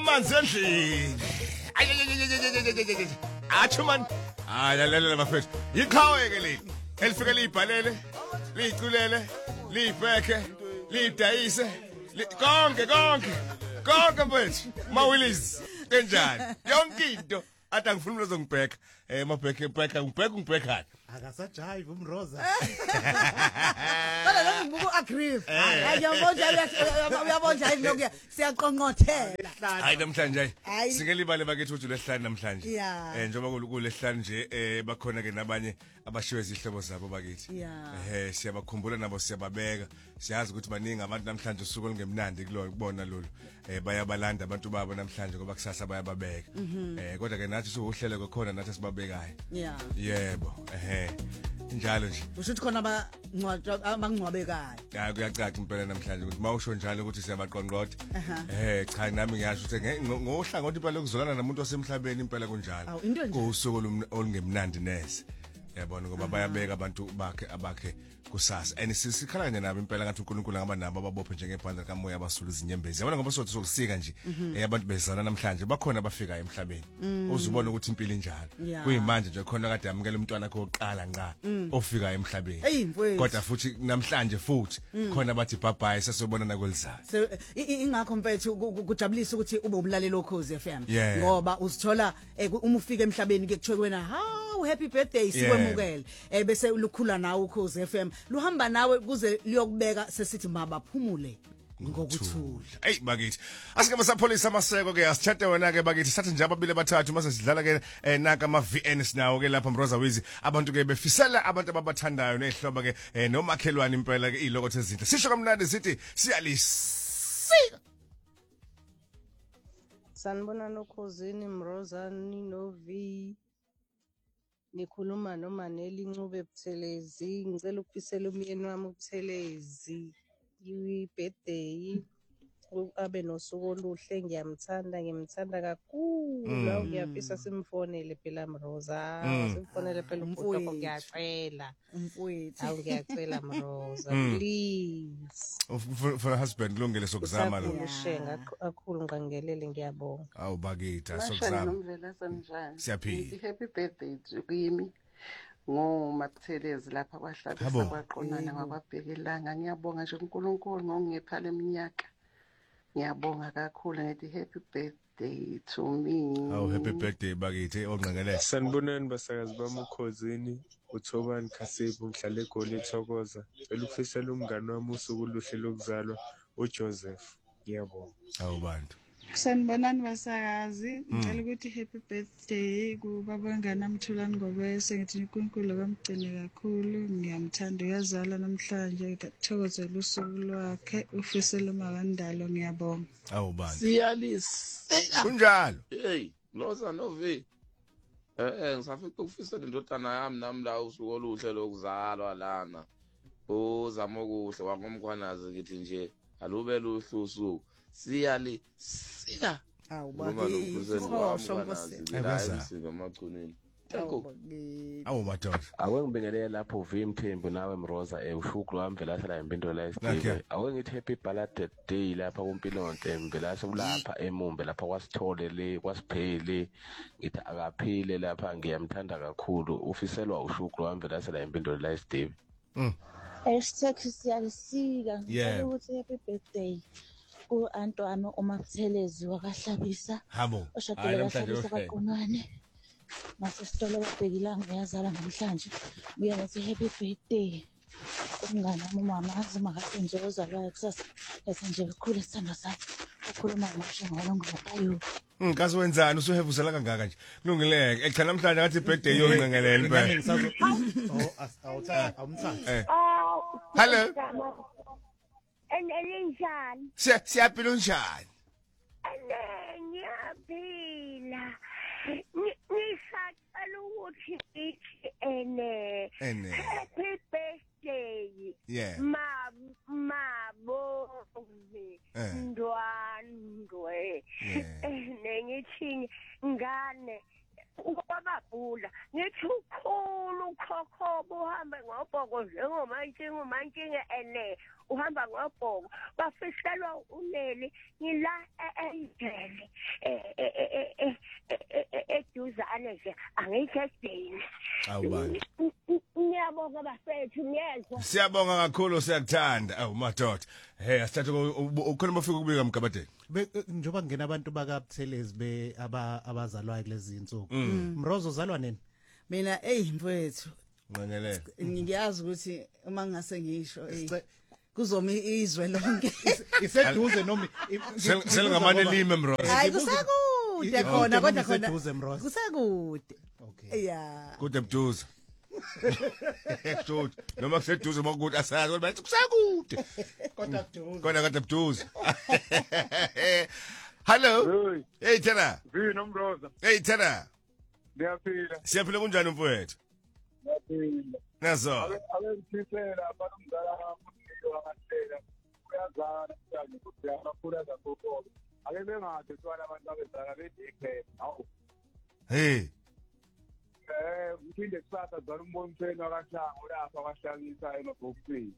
amanzi endlini athi man lalela bafethu iqhawe ke leli elifike libhalele liculele libheke lidayise konke mfethu mawilizi kanjani yonke into athi angifuni uzongibheka mabheka ngibheka akasajive umroza Kodwa lo mbuku agree uyabonja lokho siyaqonqothela hayi namhlanje sike libale bakithi uthi lehlani namhlanje njengoba kulehlani nje bakhona ke nabanye abashiwe izihlobo zabo bakithi siyabakhumbula nabo siyababeka siyazi ukuthi baningi abantu namhlanje usuku olungemnandi kubona lolu bayabalanda abantu babo namhlanje ngoba kusasa bayababeka kodwa ke nathi suhlele kokhona nathi sibabekayo yebo njalo nje ushuthi khona abangcwabekayo kuyacaca impela namhlanje ukuthi mawusho njalo ukuthi siyabaqonqotha cha nami ngiyasho ukuthi ngohlangothi impela lokuzolana namuntu osemhlabeni impela kunjalo kusuku olungemnandi neze yabona ngoba bayabeka abantu bakhe abakhe kusasa and sikhala kanye nabo impela ngathi uNkulunkulu ngaba nabo ababophe njengebhanda kamoya abasula izinyembezi yabona ngoba sothi sokusika nje abantu bezana namhlanje bakhona abafika emhlabeni uzubona ukuthi impilo injalo kuyimanje nje khona kade amukela umntwana wakhe oqala nqa ofika emhlabeni kodwa futhi namhlanje futhi khona bathi bye bye sesibona nakwelizayo so ingakho mfethu kujabulisa ukuthi ube umlaleli okhozi FM ngoba uzithola uma ufika emhlabeni ke kuthiwe wena happy birthday sikwemukele bese lukhula nawe ukhozi FM luhamba nawe kuze liyokubeka sesithi mabaphumule ngokuthula hey bakithi asike masapholisa amaseko ke asichathe wena ke bakithi sathi nje ababili bathathu mase sidlala ke naka ama VN sinawo ke lapha Mroza Wizi abantu ke befisela abantu ababathandayo nezihloba ke nomakhelwane impela ke ilokothe ezinhle sisho kamnandi sithi siyalisika sanibona nokhosini Mroza no V nikhuluma noManeli Ncube Buthelezi ngicela ukufisela umyeni wami uButhelezi i-birthday abe nosuku oluhle ngimthanda kakhulu awu ngiyafisa simfonele phela Mroza simfonele phela umfowethu ngiyacela umfowethu awu ngiyacela Mroza please for a husband kulungile sokuzama lo ushenga kakhulu ngiqangelele ngiyabonga awu bakithi sokuzama nomvela sanjani siyaphila happy birthday kimi ngoMabuthelezi lapha kwahlabisa kwaqonana ngakwabhekelanga ngiyabonga nje uNkulunkulu ngongipha leminyaka ngiyabonga kakhulu ngithi happy birthday to me awu happy birthday bakithi onqengelele sanibonani basakazi bami ukhosini uThobani Khasibu ngihlale eGoli eThokoza elufisela umngane wami usuku oluhle lokuzalwa uJoseph ngiyabonga awu bantu sanibonani basakazi ngicela ukuthi happy birthday kubaba nganamthulani ngobese ngithi uNkulunkulu kamgcine kakhulu ngiyamthanda uyazala namhlanje ngithokozela usuku lwakhe ufisela makandalo ngiyabonga awu bantu siyaliseka kunjalo hey Mroza no V ngisafika ukufisela indodana yami nami la usuku oluhle lokuzalwa lana uzama okuhle wangomkhwanazi ngithi nje alube luhlusu siyalisika awu bakithi amachunini awu madoda awengibingelele lapho uVimthembu nawe Mroza ushukru wami vela sala impilo la isidive awengithi happy birthday day lapha kumpilonhle mvela sokulapha emumbe lapha kwasithole le kwasiphele ngithi akaphile lapha ngiyamthanda kakhulu ufiselwa ushukru wami vela sala impilo la isidive siyalisika ukuthi happy birthday ku-Antwana uMabuthelezi wakahlabisa oshadile kahlabisa kaqonwane masesitolo babhekilanga uyazala namhlanje buya ngathi happy birthday umngane wami umamazi makade nje ozalwayo kusasa yase nje kukhulu isithando sami ukhuluma ngisho ngolongqayo Ngazi wenzani usuhevuzela kangaka nje kulungileke echa namhlanje ngathi birthday yonqengelela impela hello Enelishani siyaphila unjani ngiyaphila ngisacela ukuthi ithi happy birthday mabonge ndwandwe nengithi ngane ukwamabhula ngithi ukhulu ukhokhobo uhambe ngobhoko njengomantshinga ene uhamba ngobhoko bafihlelwa uneli ngila endlele eduzane nje angithi esidini awubani ngiyabonga bafethu ngiyezwa siyabonga kakhulu siyakuthanda awu madoda asithathe ukhona bafika kubika mgabadeni njoba ngena abantu bakaButhelezi abazalwayo kulezi insuku Mrozo uzalwa nini mina mfowethu nqengelele ngiyazi ukuthi uma ngase ngisho kuzoma izwe lonke iseduze noma selingamane lime Mrozo hayi kusakude khona kodwa khona kusakude okay yeah kude buduze Dude, noma kuseduze makude asazi kodwa bathi kusakude kodwa buduze Hello hey Tena Vino Mroza hey Tena Ngiyaphila siyaphila kunjani mfowethu Ngiyaphila nazo abengithisela abanomdala wamphilo akathela uyazana manje ukuthi amakhulu azakho ake bengathi utwana abantu abezala bedikhe awu hey ngithinde kusasa zana umbonitheni wakashango lapha kwashangisa emabhokisini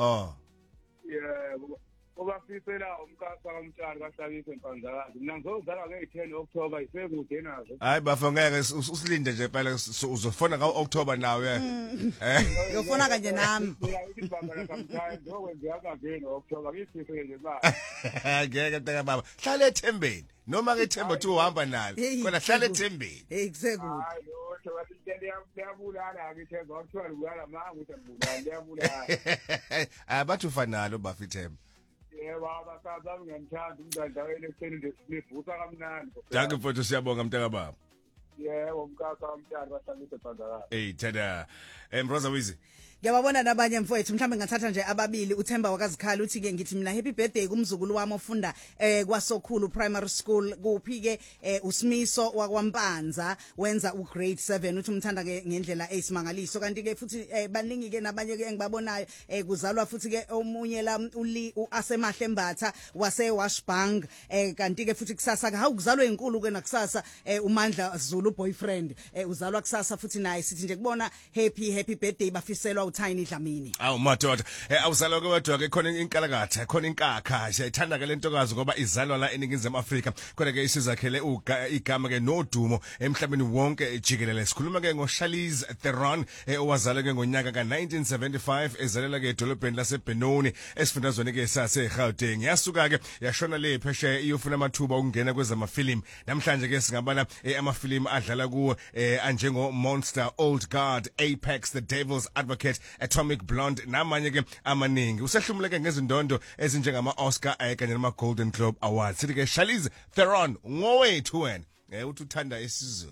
yebo ubafisela umkasa kamtshali kahlabisa empanzakazi mina ngizozalwa nge-10 October isekude nazo hayi bafa ngeke usilinde nje phela uzofona ka-October nawe uyofona kanje nami ibanga kamtshali ngokwenzeka kaveni October ngifise nje ba ngeke mntaka baba hlala ethembeni noma ke ethemba uthi uhamba nalo kodwa hlala ethembeni sekude hayi lotho wathi liyabulala ngithemba ukuthiwa libulala manga ukuthi ngibulala liyabulala abathi ufanalo bafithemba yebo abasazami ngiyamthanda umntandaweni ekutheni nje sivusa kamnandi danke mfowethu siyabonga mntaka baba yebo umkasa kamtshali bahlangise Phandakazi Tada Mroza Wizi ngiyababona nabanye mfowethu mhlambe ngathatha nje ababili uThemba wakazikhala uthi ke ngithi mina happy birthday kumzukulu wami ofunda kwaSokhulu primary school kuphi ke uSmiso wakwampanza wenza ugrade 7 uthi umthanda ke ngendlela eyisimangaliso kanti ke futhi baningi ke nabanye ke engibabonayo kuzalwa futhi ke omunye la uli uAsemahle Mbatha wase Washbang kanti ke futhi kusasa ke hawu kuzalwa inkulu ke nakusasa uMandla Zulu boyfriend uzalwa kusasa futhi naye sithi nje kubona happy birthday bafiselwa uTiny Dlamini awu madoda awuzalwa kwedwa ke khona inkalakatha khona inkakha siyayithanda ke lentokazi ngoba izalwa la eningizimu Afrika kodwa ke isizakhele igama ke nodumo emhlabeni wonke jikelele sikhuluma ke ngoSharlize Theron owazalwa ke ngonyaka ka1975 ezalela ke edolobheni laseBenoni esifundazweni ke saseGauteng yasuka ke yashona le phesheya iyofuna amathuba okungena kwezamafilimu namhlanje ke singabala amafilimu adlala kuwo anjengo Monster Old Guard Apex The Devil's Advocate Atomic Blonde namanye ke amaningi usehlumuleke ngezindondo ezinjengama Oscar kanye nama Golden Globe Awards sithi ke Charlize Theron ngowethu wena uthi uthanda isizulu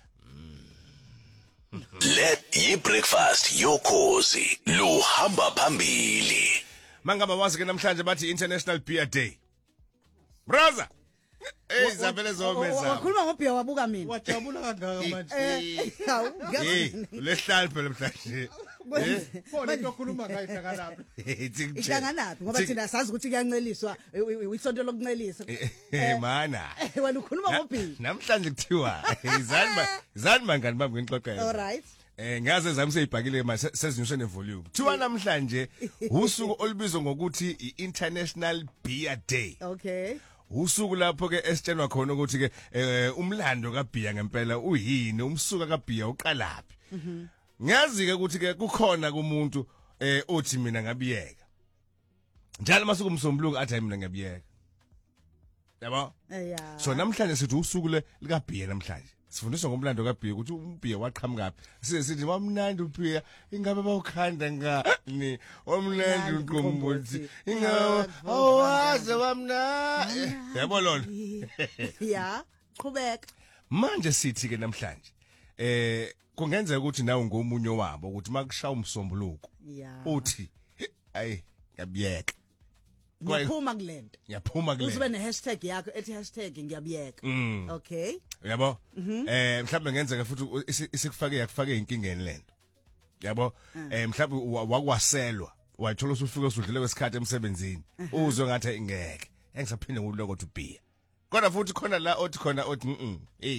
Let i-breakfast yokhozi luhamba phambili mangaba wazi ke namhlanje bathi International Beer Day brother zavele zomeza wakhuluma ngobhiya wabuka mina wajabula kangaka manje lehlali phela mhlanje Phone lokhuluma ngayo hlakanaphi ihlanganaphi ngoba thina sazi ukuthi kuyanceliswa isonto lokuncelisa mana wena ukhuluma ngobhiya namhlanje kuthiwa izani mangani bami ngixoxela all right ngaze zami seyibhakile manje sezinyuswe nevolume kuthiwa namhlanje usuku olubizwa ngokuthi i-International Beer Day okay usuku lapho ke esitshenwa khona ukuthi ke umlando kaBhiya ngempela uyini umsuka kaBhiya uqalapi ngiyazi ke ukuthi ke kukhona kumuntu othi mina ngabiyeka njalo masuku umsombuluko athi mina ngabiyeka yabo so namhlanje sithi usuku likaBhiya namhlanje sifundiswa ngomlando kaBhiya ukuthi uBhiya waqhamuka sithi wamnandi uBhiya ingabe bawukhanda ngani omnandi uqombothi ingabe awaze wamnandi yabo lona ya qhubeka manje sithi ke namhlanje kungenzeka ukuthi nawe ngomunye wabo ukuthi makushaya umsombuluko uthi ayi ngabiyeka ngiyaphuma kulento ngiyaphuma kulento uzibe ne-hashtag yakho ethi #ngiyabiyeka okay yabo mhlawumbe ngenzeka futhi isikufake yakufake inkingeni lento yabo mhlawumbe wakwaselwa wayithola usufika usudlile kwesikhathi emsebenzini uzwe ngathi ingeke engisaphinde nguloko uthi uBhiya kodwa futhi khona la othi khona othi hey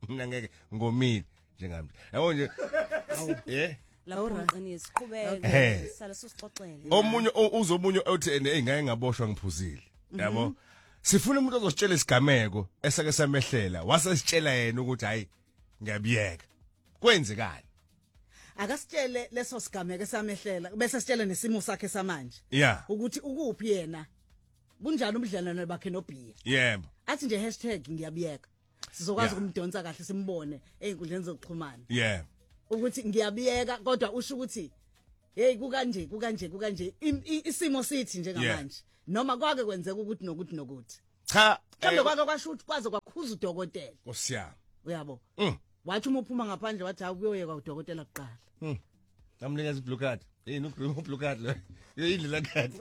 mina ngeke ngomile njengami yabo nje lapho ngqinisi qhubeke sala susixoxele omunye uzomunye othi ngeke ngaboshwa ngiphuzile yabo sifuna umuntu ozositshela isigameko esake samehlela wasesitshela yena ukuthi hayi ngiyabiyeka kwenzekani akasitshele leso sigameko esamehlela bese sitshela nesimo sakhe samanje ukuthi ukuphi yena kunjani ubudlelwano bakhe noBhiya yebo athi nje #ngiyabiyeka sizokwazi ukumdonsa kahle simbone einkundleni zokuxhumana yebo ukuthi ngiyabiyeka kodwa usho ukuthi hey kukanje isimo sithi njengamanje noma kwake kwenzeka ukuthi nokuthi cha kambe kwake kwasho ukuthi kwaze kwakhuza udokotela osiyami uyabo wathi uma uphuma ngaphandle wathi akuyoyeka udokotela kuqala namnikeza iblue card ublue card lo yindlela card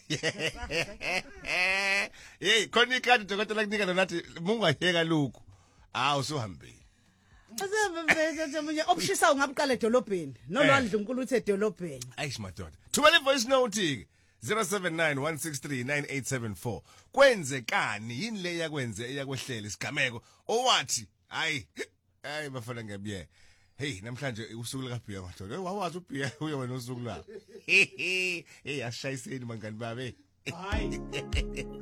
hey khona icard udokotela kunika lona nathi mungayeka lokho usuhambile Asembe obshisa ungabuqala edolobheni nolwandle uNkulunkulu uthe edolobheni ayish madoda thumela voice note 0791639874 kwenzekani yini le yakwenze eyakwehlela isigameko owathi hayi bafana ngebiye hey namhlanje usuku likaBhiya madoda wawazi uBhiya uye wena usuku la hey ashayiseni mangani babe hayi